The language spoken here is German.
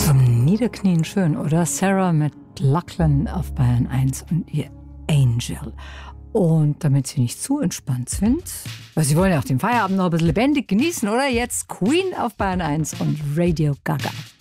Zum Niederknien schön, oder? Sarah mit Lachlan auf Bayern 1 und ihr Angel. Und damit Sie nicht zu entspannt sind, weil Sie wollen ja auch den Feierabend noch ein bisschen lebendig genießen, oder? Jetzt Queen auf Bayern 1 und Radio Gaga.